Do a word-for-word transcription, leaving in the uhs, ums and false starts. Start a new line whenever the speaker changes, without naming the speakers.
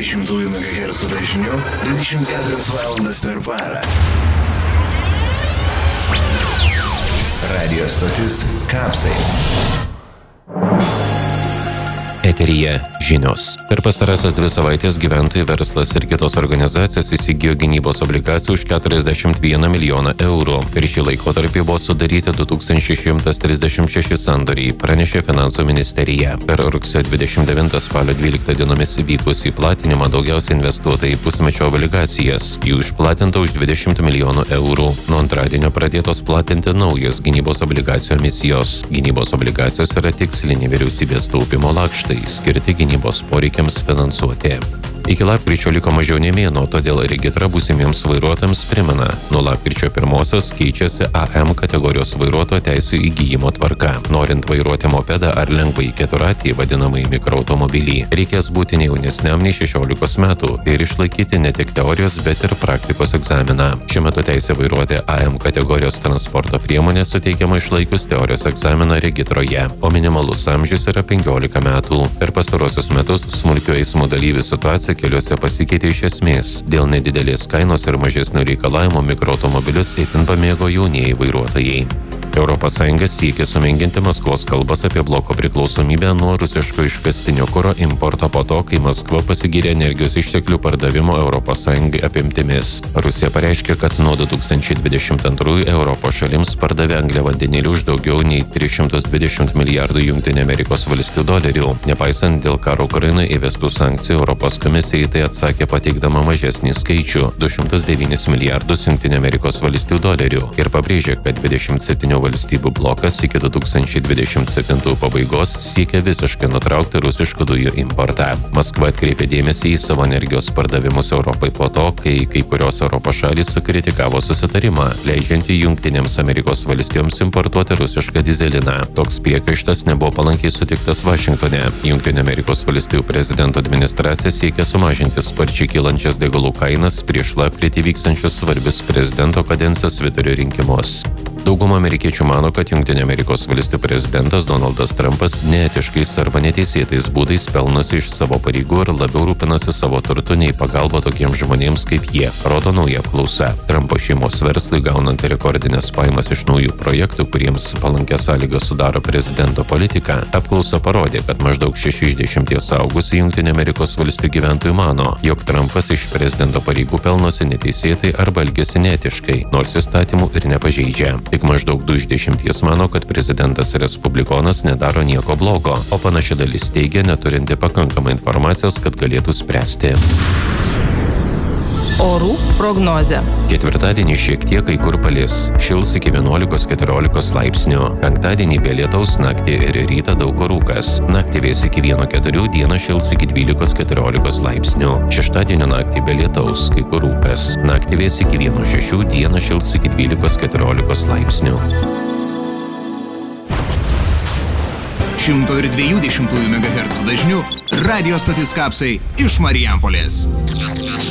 dvidešimt megahercų dažniu dvidešimt keturias valandas per parą. Radio stotis Kapsai.
Eteryje žinios. Per pastarąsias dvi savaitės gyventojai, verslas ir kitos organizacijos įsigijo gynybos obligacijų už keturiasdešimt vieną milijoną eurų. Per šį laikotarpį buvo sudaryti du tūkstančiai šimtas trisdešimt šeši sandoriai, pranešė Finansų ministerija. Per rugsėjo dvidešimt devintą spalio dvyliktą dienomis vykusį platinimą daugiausiai investuota į pusmečio obligacijas. Jų išplatinta už dvidešimt milijonų eurų. Nuo antradienio pradėtos platinti naujos gynybos obligacijų emisijos. Gynybos obligacijos yra tiksliniai vyriausybės taupimo lakštai, skirti gynybos poreikiams finansuoti. Iki lapkričio liko mažiau nei mėnuo, todėl regitra būsimiems vairuotojams primena, nuo lapkričio pirmosios keičiasi A M kategorijos vairuotojo teisių įgyjimo tvarka. Norint vairuoti mopedą ar lengvąjį keturratį, vadinamąjį mikroautomobilį, reikės būti ne jaunesniam nei šešiolikos metų ir išlaikyti ne tik teorijos, bet ir praktikos egzaminą. Šiuo metu teisė vairuoti A M kategorijos transporto priemonė suteikiama išlaikius teorijos egzaminą regitroje, o minimalus amžius yra penkiolika metų. Per pastarosius metus smulkių eismo dalyvių situacija keliuose pasikeitė iš esmės. Dėl nedidelės kainos ir mažesnių reikalavimų mikroautomobilius itin pamėgo jaunieji vairuotojai. Europos Sąjunga siekia sumenkinti Maskvos kalbas apie bloko priklausomybę nuo rusiško iškastinio kuro importo po to, kai Maskva pasigyrė energijos išteklių pardavimo Europos Sąjungai apimtimis. Rusija pareiškė, kad nuo du tūkstančiai dvidešimt antrųjų Europos šalims pardavė angliavandenilį už daugiau nei tris šimtus dvidešimt milijardų Jungtinių Amerikos valstijų dolerių. Nepaisant dėl karo Ukrainoje įvestų sankcijų, Europos komisija į tai atsakė pateikdama mažesnį skaičių – du šimtus devynis milijardus Jungtinių Amerikos valstijų dolerių ir pabrėžė, kad dvidešimt septynių valstybių blokas iki du tūkstančiai dvidešimt septintųjų pabaigos siekia visiškai nutraukti rusiškų dujų importą. Maskva atkreipė dėmesį į savo energijos pardavimus Europai po to, kai kai kurios Europos šalys sukritikavo susitarimą, leidžiantį Jungtinėms Amerikos valstijoms importuoti rusišką dyzeliną. Toks priekaištas nebuvo palankiai sutiktas Vašingtone. Jungtinių Amerikos valstijų prezidento administracija siekia sumažinti sparčiai kylančias degalų kainas prieš lapkritį vykstančius svarbius prezidento kadencijos vidurio rinkimus. Dauguma amerikiečių mano, kad Jungtinių Amerikos valstijų prezidentas Donaldas Trumpas neetiškais arba neteisėtais būdais pelnosi iš savo pareigų ir labiau rūpinasi savo turtu nei pagalba tokiems žmonėms kaip jie, rodo nauja apklausa. Trumpo šeimos verslui gaunant rekordinės pajamas iš naujų projektų, kuriems palankias sąlygas sudaro prezidento politika, apklausa parodė, kad maždaug šeši iš dešimties suaugusių Jungtinių Amerikos valstijų gyventojų mano, jog Trumpas iš prezidento pareigų pelnosi neteisėtai arba elgiasi neetiškai, nors įstatymų ir nepažeidžia. Tik maždaug du iš dešimties mano, kad prezidentas respublikonas nedaro nieko blogo, o panaši dalis teigia neturinti pakankamai informacijos, kad galėtų spręsti.
Orų prognozė.
Ketvirtadienį šiek tiek kai kur palis. Šils iki vienuolikos keturiolikos laipsnių. Penktadienį be lietaus, naktį ir rytą daug kur rūkas. Naktį vės iki vieno keturių, dieną šils iki dvylikos keturiolikos laipsnių. Šeštadienio naktį be lietaus, kai kur rūkas. Naktį vės iki vieno šešių, dieną šils iki dvylikos keturiolikos laipsnių.
šimto dviejų dešimtųjų megahercų dažniu radio stotis Kapsai iš Marijampolės.